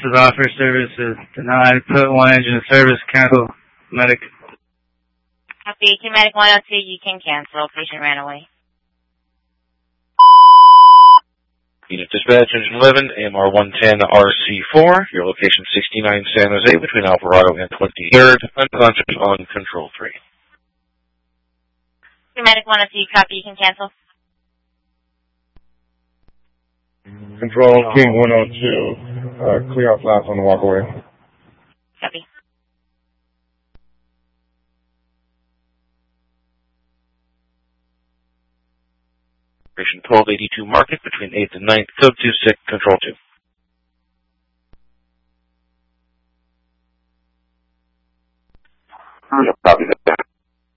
of offer services denied. Put one engine in service. Cancel. Medic. Copy. To Medic 102, you can cancel. Patient ran away. Unit Dispatch, Engine 11, AMR 110 RC4. Your location 69 San Jose between Alvarado and 23rd. Unconscious on Control 3. To Medic 102, copy. You can cancel. Control King 102. Clear out flaps on the walkaway. Copy. Operation 1282 Market between 8th and 9th. Code 26, Control 2. Copy that.